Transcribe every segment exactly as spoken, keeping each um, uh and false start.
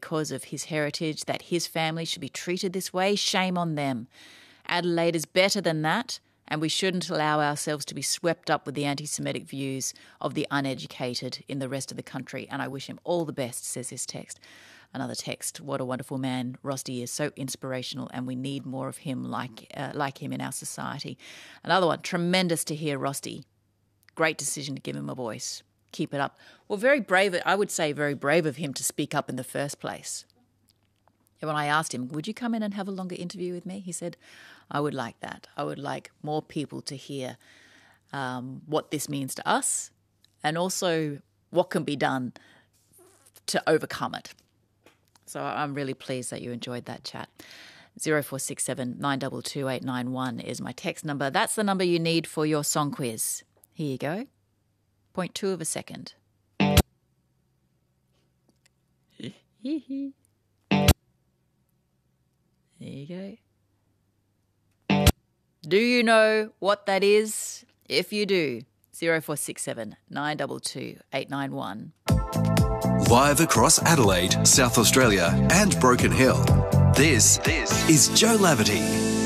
because of his heritage, that his family should be treated this way. Shame on them. Adelaide is better than that, and we shouldn't allow ourselves to be swept up with the anti-Semitic views of the uneducated in the rest of the country. And I wish him all the best, says this text. Another text, what a wonderful man Rusty is, so inspirational, and we need more of him like uh, like him in our society. Another one, tremendous to hear Rusty. Great decision to give him a voice. Keep it up. Well, very brave, I would say very brave of him to speak up in the first place. And when I asked him, would you come in and have a longer interview with me? He said, I would like that. I would like more people to hear um, what this means to us and also what can be done to overcome it. So I'm really pleased that you enjoyed that chat. zero four six seven nine two two eight nine one is my text number. That's the number you need for your song quiz. Here you go. Point two of a second. There you go. Do you know what that is? If you do, zero four six seven nine two two eight nine one. Live across Adelaide, South Australia and Broken Hill, this, this is Joe Laverty.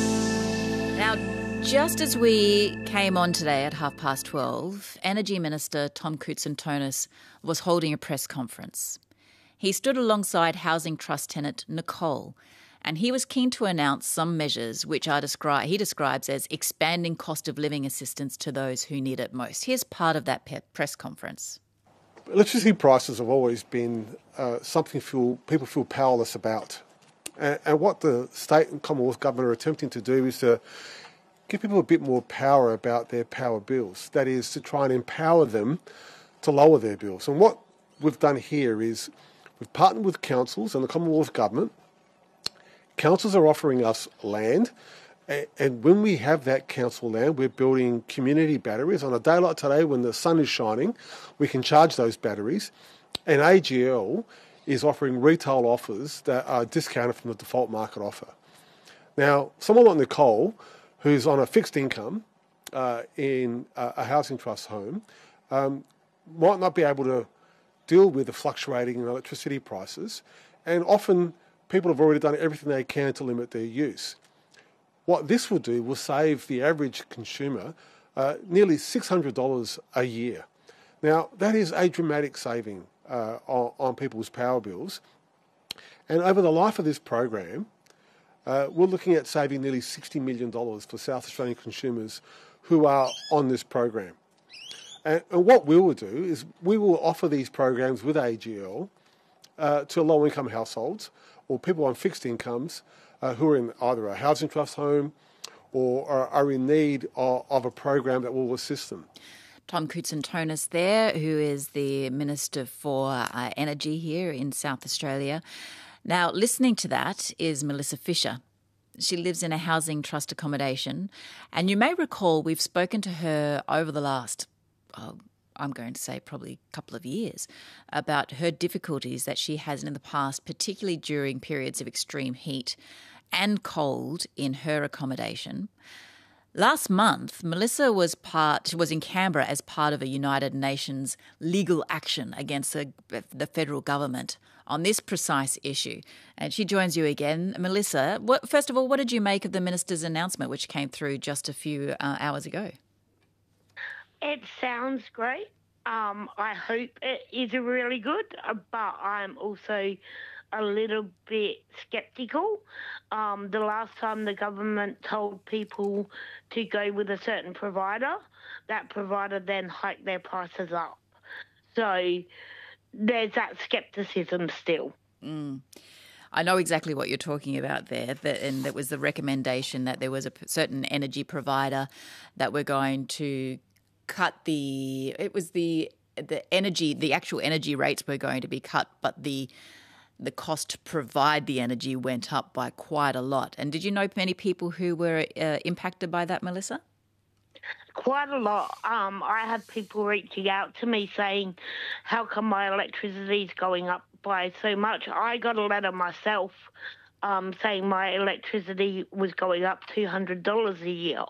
Now, just as we came on today at half past twelve, Energy Minister Tom Koutsantonis was holding a press conference. He stood alongside Housing Trust tenant Nicole, and he was keen to announce some measures which are descri- he describes as expanding cost of living assistance to those who need it most. Here's part of that pe- press conference. Electricity prices have always been uh, something feel, people feel powerless about. And, and what the state and Commonwealth government are attempting to do is to give people a bit more power about their power bills. That is, to try and empower them to lower their bills. And what we've done here is we've partnered with councils and the Commonwealth government. Councils are offering us land, and when we have that council land, we're building community batteries. On a day like today, when the sun is shining, we can charge those batteries. And A G L is offering retail offers that are discounted from the default market offer. Now, someone like Nicole, who's on a fixed income uh, in a, a housing trust home, um, might not be able to deal with the fluctuating electricity prices, and often people have already done everything they can to limit their use. What this will do will save the average consumer uh, nearly six hundred dollars a year. Now, that is a dramatic saving uh, on, on people's power bills. And over the life of this program, uh, we're looking at saving nearly sixty million dollars for South Australian consumers who are on this program. And, and what we will do is we will offer these programs with A G L uh, to low-income households or people on fixed incomes uh, who are in either a housing trust home or are, are in need of, of a program that will assist them. Tom Koutsantonis there, who is the Minister for uh, Energy here in South Australia. Now, listening to that is Melissa Fisher. She lives in a housing trust accommodation, and you may recall we've spoken to her over the last, oh, I'm going to say probably a couple of years, about her difficulties that she has in the past, particularly during periods of extreme heat and cold in her accommodation. Last month, Melissa was part was in Canberra as part of a United Nations legal action against the, the federal government on this precise issue. And she joins you again. Melissa, what, first of all, what did you make of the minister's announcement, which came through just a few uh, hours ago? It sounds great. Um, I hope it is really good, but I'm also a little bit sceptical. Um, the last time the government told people to go with a certain provider, that provider then hiked their prices up. So there's that scepticism still. Mm. I know exactly what you're talking about there, that, and that was the recommendation that there was a certain energy provider that we're going to cut the, it was the the energy, the actual energy rates were going to be cut, but the the cost to provide the energy went up by quite a lot. And did you know many people who were uh, impacted by that, Melissa? Quite a lot. Um, I had people reaching out to me saying, how come my electricity is going up by so much? I got a letter myself um, saying my electricity was going up two hundred dollars a year.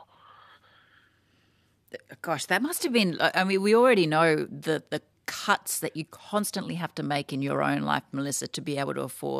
Gosh, that must have been, I mean, we already know the, the cuts that you constantly have to make in your own life, Melissa, to be able to afford